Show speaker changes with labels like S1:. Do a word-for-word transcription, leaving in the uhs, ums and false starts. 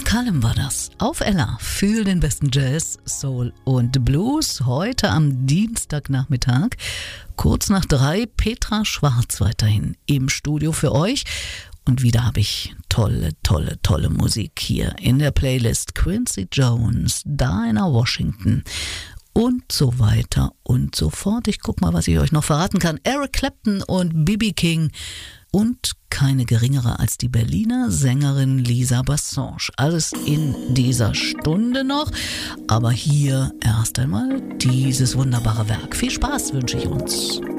S1: McCallum war das. Auf Ella für den besten Jazz, Soul und Blues. Heute am Dienstagnachmittag, kurz nach drei, Petra Schwarz weiterhin im Studio für euch. Und wieder habe ich tolle, tolle, tolle Musik hier in der Playlist. Quincy Jones, Dinah Washington und so weiter und so fort. Ich guck mal, was ich euch noch verraten kann. Eric Clapton und B B King und keine geringere als die Berliner Sängerin Lisa Bassange. Alles in dieser Stunde noch, aber hier erst einmal dieses wunderbare Werk. Viel Spaß wünsche ich uns.